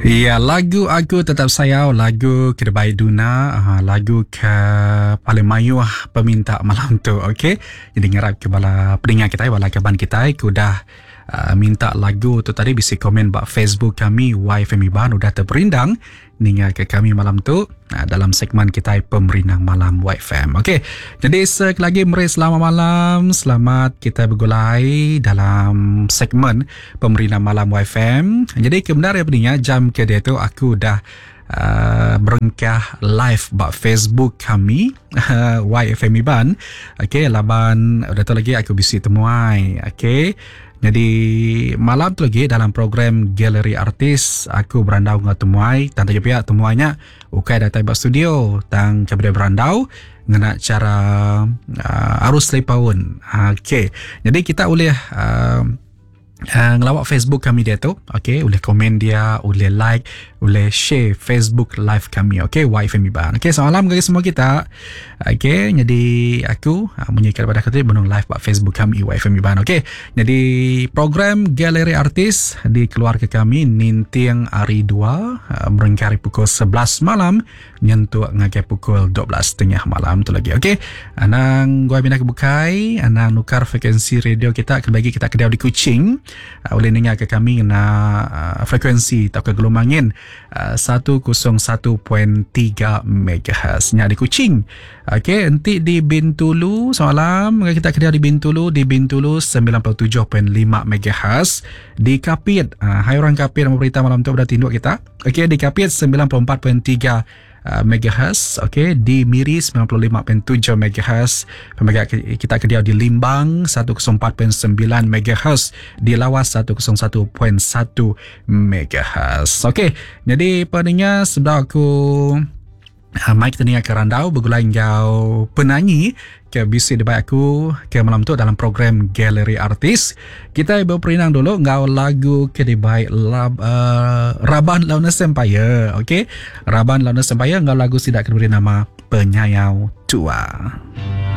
Ya, lagu aku tetap sayang, lagu Kedebai Duna, lagu ke paling mayuh peminta malam tu, okey. Jadi ngarap ke bala pendengar kita, bala kaban kita, aku dah minta lagu tu tadi bisa komen bak Facebook kami YFM Iban udah terperindang ningal ke kami malam tu dalam segmen kita Pemerindang Malam YFM. Okey. Jadi sekali lagi mari selamat malam, selamat kita bergulai dalam segmen Pemerindang Malam YFM. Jadi kebenaran pendengar jam ke dia tu aku dah berengkah live bak Facebook kami YFM Iban. Okey, laban udah tu lagi aku bisi temuai. Okey. Jadi malam tu lagi dalam program Galeri Artis aku berandau dengan temuai tang tajuk pihak temuainya ukai datang bak studio tang cabut berandau ngena cara arus lepaun. Okey. Jadi kita boleh ngelawak Facebook kami dia tu, okey, boleh komen dia, boleh like, boleh share Facebook live kami, okey, YFM Iban. Okey, selamat malam bagi semua kita. Okey, jadi aku menyikat pada kata benung live pada Facebook kami YFM Iban. Okey, jadi program Galeri Artis dikeluarkan kami nintiang hari 2 berengkari pukul 11 malam nyentuh ngakai pukul 12.30 malam tu lagi. Okey, anang gua bina kebukai, anang nukar frekuensi radio kita bagi kita kedai di Kuching. Boleh dengar ke kami na frekuensi atau ke gelombangin 101.3 MHz nya di Kuching. Okey, nanti di Bintulu semalam kita kedai di Bintulu 97.5 MHz di Kapit. Hai orang Kapit berita malam tu dah tinduk kita. Okey, di Kapit 94.3 MHz, okey, di Miri 95.7 MHz, kita kediau di Limbang 104.9 MHz, di Lawas 101.1 MHz. Okey, jadi pendengar sebelah aku Mike tenia ke randau bergulai jauh penyanyi ke bisi debat aku ke malam tu dalam program Galeri Artis. Kita berperindang dulu ngau lagu ke debat Raban Launa Sempaya. Okey, Raban Launa Sempaya ngau lagu tidak diberi nama Penyayau Tua.